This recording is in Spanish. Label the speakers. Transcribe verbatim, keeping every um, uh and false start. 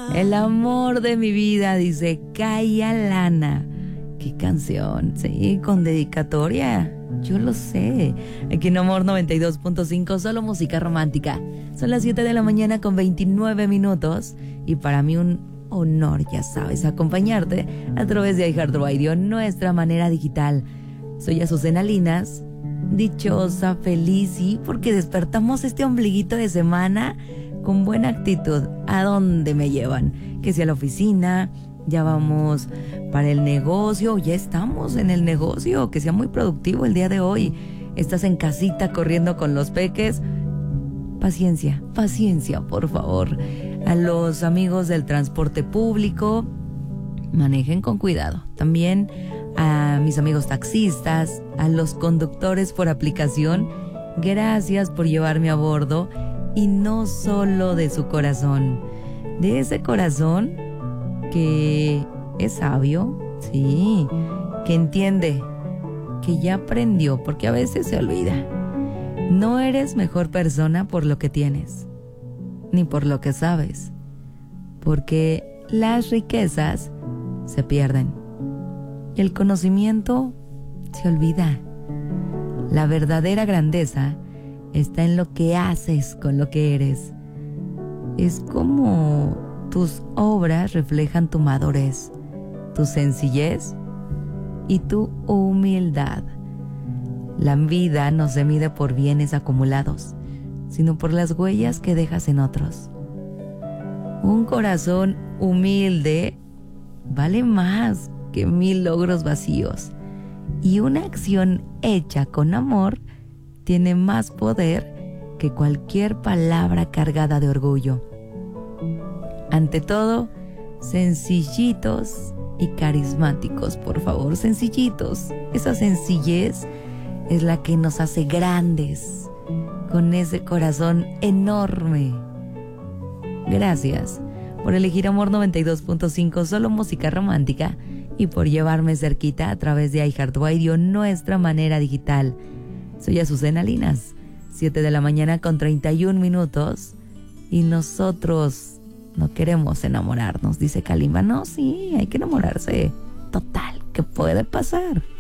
Speaker 1: El amor de mi vida, dice Kaya Lana. Qué canción, sí, con dedicatoria. Yo lo sé. Aquí en Amor noventa y dos punto cinco, solo música romántica. Son las siete de la mañana con veintinueve minutos. Y para mí un honor, ya sabes, acompañarte a través de iHeartRadio, nuestra manera digital. Soy Azucena Linas, dichosa, feliz, sí, porque despertamos este ombliguito de semana con buena actitud. ¿A dónde me llevan? Que sea a la oficina, ya vamos para el negocio, ya estamos en el negocio, que sea muy productivo el día de hoy. Estás en casita corriendo con los peques. Paciencia, paciencia, por favor. A los amigos del transporte público, manejen con cuidado. También a mis amigos taxistas, a los conductores por aplicación, gracias por llevarme a bordo. Y no solo de su corazón, de ese corazón que es sabio, sí, que entiende, que ya aprendió, porque a veces se olvida. No eres mejor persona por lo que tienes, ni por lo que sabes, porque las riquezas se pierden y el conocimiento se olvida. La verdadera grandeza está en lo que haces con lo que eres. Es como tus obras reflejan tu madurez, tu sencillez y tu humildad. La vida no se mide por bienes acumulados, sino por las huellas que dejas en otros. Un corazón humilde vale más que mil logros vacíos, y una acción hecha con amor tiene más poder que cualquier palabra cargada de orgullo. Ante todo, sencillitos y carismáticos, por favor, sencillitos. Esa sencillez es la que nos hace grandes, con ese corazón enorme. Gracias por elegir Amor noventa y dos punto cinco, solo música romántica, y por llevarme cerquita a través de iHeartRadio, nuestra manera digital. Soy Azucena Linas, siete de la mañana con treinta y un minutos, y nosotros no queremos enamorarnos, dice Kalimba. No, sí, hay que enamorarse. Total, ¿qué puede pasar?